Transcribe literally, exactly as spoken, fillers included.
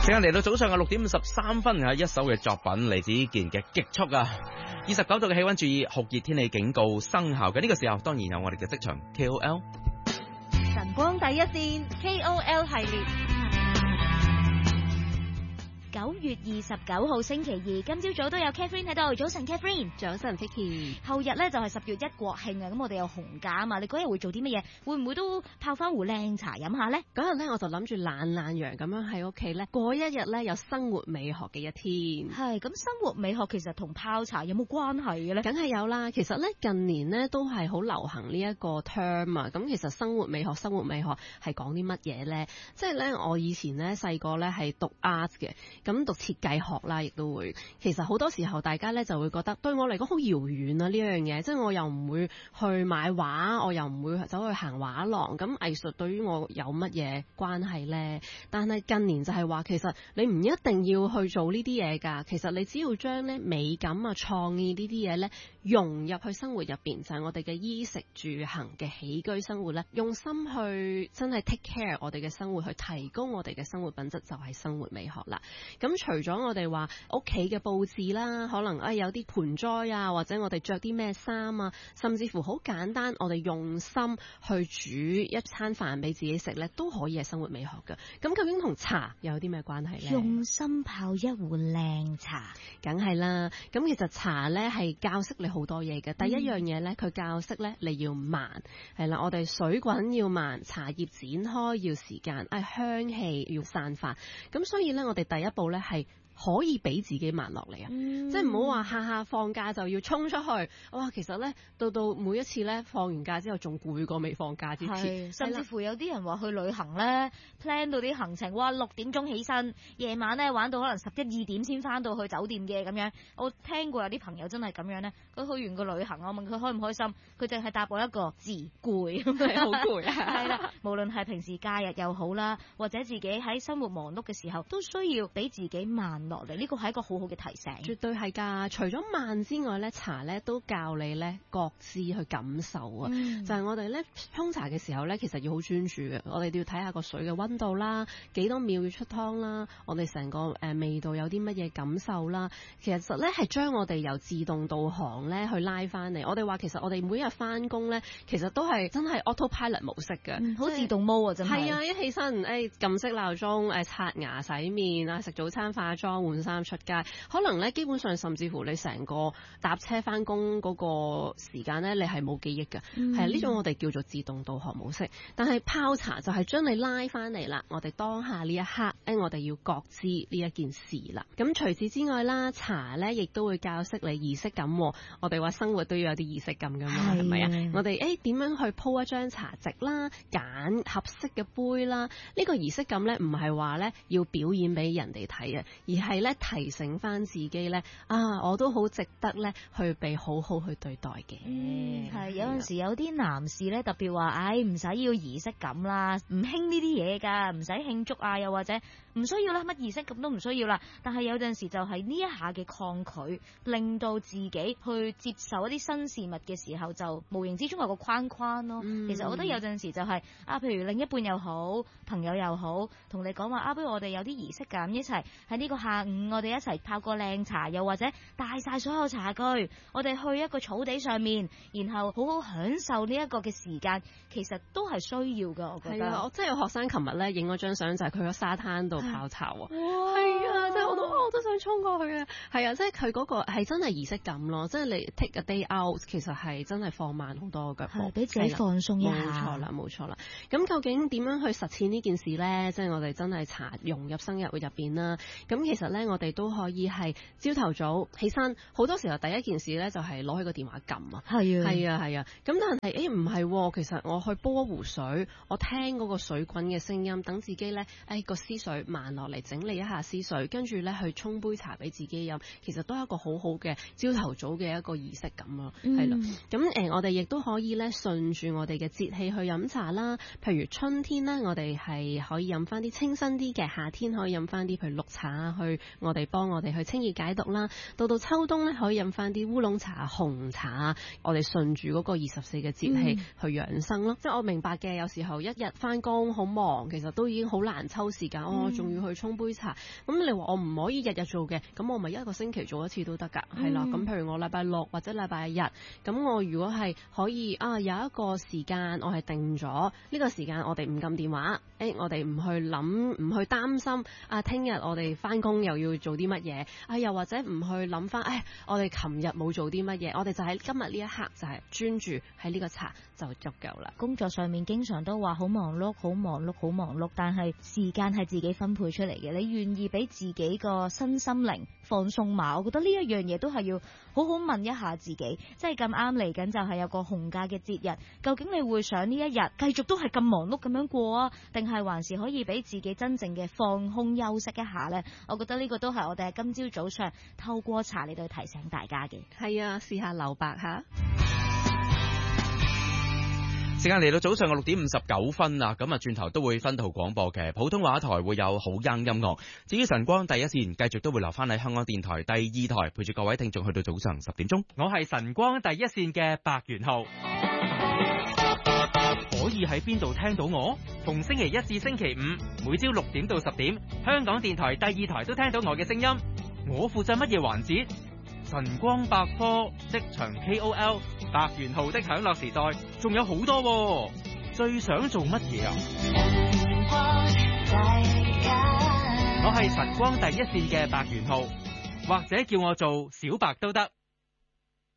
時間嚟到早上嘅六點五十三分啊！一首嘅作品嚟自呢件嘅極速啊，二十九度嘅氣溫，注意酷熱天氣警告生效嘅呢個時候，當然有我哋嘅職場 K O L 晨光第一線 K O L 系列。九月二十九號星期二，今朝早都有 Catherine 喺度。早晨 Catherine， 早晨 Vicky。 後日咧就係十月一國慶啊，咁我哋有紅假啊嘛。你嗰日會做啲乜嘢？會唔會都泡翻壺靚茶飲下呢？ 嗰日咧我就諗住懶懶洋咁樣喺屋企咧過一日咧有生活美學嘅一天。 係咁，生活美學其實同泡茶有冇關係嘅咧？ 梗係有啦。其實咧近年咧都係好流行呢一個 term 啊。咁其實生活美學，生活美學係講啲乜嘢咧？即係咧我以前咧細個咧係讀 art 嘅。咁讀設計學啦，亦都會。其實好多時候，大家咧就會覺得對我嚟講好遙遠啊！呢樣嘢，即係我又唔會去買畫，我又唔會走去行畫廊。咁藝術對於我有乜嘢關係呢？但係近年就係話，其實你唔一定要去做呢啲嘢㗎。其實你只要將咧美感啊、創意呢啲嘢咧融入去生活入邊，就係我哋嘅衣食住行嘅起居生活咧，用心去真係 take care 我哋嘅生活，去提高我哋嘅生活品質，就係生活美學啦。咁除咗我哋話屋企嘅佈置啦，可能誒有啲盆栽啊，或者我哋着啲咩衫啊，甚至乎好簡單，我哋用心去煮一餐飯俾自己食咧，都可以係生活美學嘅。咁究竟同茶又有啲咩關係咧？ 用心泡一壺靚茶， 梗係啦。咁其實茶咧係教識你好多嘢嘅。第一樣嘢咧，佢教識咧你要慢，係啦，我哋水滾要慢，茶葉展開要時間，誒香氣要散發。咁所以咧，我哋第一步咧係可以俾自己慢落嚟啊！嗯、即係唔好話下下放假就要衝出去。哇，其實咧到到每一次咧放完假之後仲攰過未放假之前。 甚至乎有啲人話去旅行咧 plan 到啲行程，哇六點鐘起身，夜晚咧玩到可能十一二點先翻到去酒店嘅咁樣。我聽過有啲朋友真係咁樣咧，佢去完個旅行，我問佢開唔開心，佢淨係答我一個字：攰， 係好攰啊！ 係啦，無論係平時假日又好啦，或者自己喺生活忙碌嘅時候，都需要俾自己慢落嚟，呢個係一個好好嘅提醒。 絕對係㗎。除咗慢之外咧，茶咧都教你咧覺知去感受啊。嗯、就係我哋咧沖茶嘅時候咧，其實要好專注嘅。我哋都要睇下個水嘅溫度啦，幾多秒要出湯啦，我哋成個誒、呃、味道有啲乜嘢感受啦。其實咧係將我哋由自動導航咧去拉翻嚟。我哋話其實我哋每日翻工咧，其實都係真係 autopilot 模式嘅， 好、嗯、自動模啊，真係。 係啊，一起身誒撳熄鬧鐘，誒刷牙洗面啊，食早餐化妝換衫出街，可能咧基本上甚至乎你成個搭車翻工嗰個時間咧，你係冇記憶嘅，係呢、嗯、種我哋叫做自動導航模式。但係泡茶就係將你拉翻嚟啦，我哋當下呢一刻，誒我哋要覺知呢一件事啦。咁除此之外啦，茶咧亦都會教識你儀式感。我哋話生活都要有啲儀式感噶嘛，係咪啊？我哋誒點樣去鋪一張茶席啦，揀合適嘅杯啦？呢、這個儀式感咧唔係話咧要表演俾人哋睇啊，而係咧提醒翻自己咧啊，我都好值得咧去被好好去對待嘅。 嗯，係有陣時有啲男士咧特別話，唉唔使要儀式感啦，唔興呢啲嘢噶，唔使慶祝啊，又或者唔需要啦，乜儀式感都唔需要啦。但係有陣時就係呢一下嘅抗拒，令到自己去接受一啲新事物嘅時候，就無形之中有個框框咯。嗯、其實我覺得有陣時就係、是、啊，譬如另一半又好，朋友又好，同你講話啊，不如我哋有啲儀式感，一齊喺呢個下午，我哋一齊泡個靚茶，又或者帶晒所有茶具，我哋去一個草地上面，然後好好享受呢一個嘅時間，其實都係需要噶。我覺得， 我真係有學生琴日咧影咗張相，就係佢喺沙灘度泡茶喎。係啊，即係我都我都想衝過去啊。係啊，即係佢嗰個係真係儀式感咯，即係你 take a day out，其實係真係放慢好多嘅腳步， 俾自己放鬆一下。 冇錯啦，冇錯啦。咁究竟點樣去實踐呢件事咧？即係我哋真係茶融入生活入邊啦。咁其實咧，我哋都可以係朝頭早起身，好多時候第一件事咧就係攞起個電話撳啊。係啊，係啊，係啊。咁但係誒唔係，其實我去煲一壺水，我聽嗰個水滾嘅聲音，等自己咧誒個思緒慢落嚟，整理一下思緒，跟住咧去沖杯茶俾自己飲，其實都係一個好好嘅朝頭早嘅一個儀式感咯，係啦、嗯。咁誒、呃，我哋亦都可以咧順住我哋嘅節氣去飲茶啦。譬如春天咧，我哋係可以飲翻啲清新啲嘅；夏天可以飲翻啲譬如綠茶啊，去去我哋幫我哋去清熱解毒啦。到到秋冬咧，可以飲翻啲烏龍茶、紅茶，我哋順住嗰個二十四嘅節氣去養生咯。嗯、即係我明白嘅，有時候一日翻工好忙，其實都已經好難抽時間，我仲、嗯哦、要去沖杯茶。咁你話我唔可以日日做嘅，咁我咪一個星期做一次都得㗎，係啦、嗯。咁譬如我禮拜六或者禮拜日，咁我如果係可以啊有一個時間我係定咗呢、呢個時間，我哋唔撳電話，誒我哋唔去諗，唔去擔心啊聽日我哋翻工又要做啲乜嘢，啊又或者唔去諗翻，誒我哋琴日冇做啲乜嘢，我哋就喺今日呢一刻就係專注喺呢個茶就足夠啦。 工作上面經常都話好忙碌，好忙碌，好忙碌，但係時間係自己分配出嚟嘅，你願意俾自己個身心靈放鬆嘛？我覺得呢一樣嘢都係要好好問一下自己，即係咁啱嚟緊就係有個紅假嘅節日，究竟你會想呢一日繼續都係咁忙碌咁樣過啊，定係還是可以俾自己真正嘅放空休息一下呢？我覺得呢個都係我哋喺今朝早上透過茶嚟到提醒大家嘅。 係啊，試下留白下。 時間嚟到早上嘅六點五十九分啦，咁啊轉頭都會分途廣播嘅普通話台會有好音音樂。至於晨光第一線，繼續都會留翻喺香港電台第二台，陪住各位聽眾去到早上十點鐘。 我係晨光第一線嘅白元浩。可以喺邊度聽到我？逢星期一至星期五，每朝六點到十點，香港電台第二台都聽到我嘅聲音。我負責乜嘢環節？晨光百科、職場 K O L、白元浩的享樂時代，仲有好多喎。最想做乜嘢啊？我係晨光第一線嘅白元浩，或者叫我做小白都得。